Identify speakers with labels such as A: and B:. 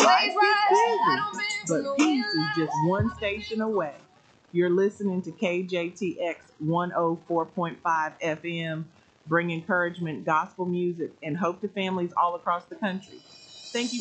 A: Life gets busy, but peace is just one station away. You're listening to KJTX 104.5 FM, bring encouragement, gospel music, and hope to families all across the country. Thank you.